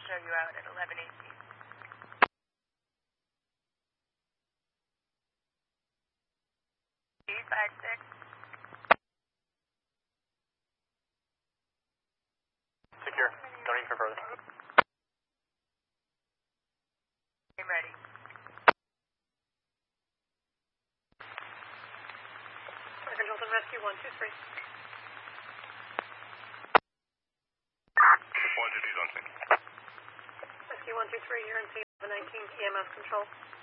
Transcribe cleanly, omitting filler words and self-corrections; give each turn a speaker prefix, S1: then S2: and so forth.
S1: show you out at 11:18. 56.
S2: Secure. Don't need for further.
S1: I'm ready.
S3: Fire Control to Rescue 123.
S2: 122's on scene.
S3: Rescue 123, you're in C19 EMS control.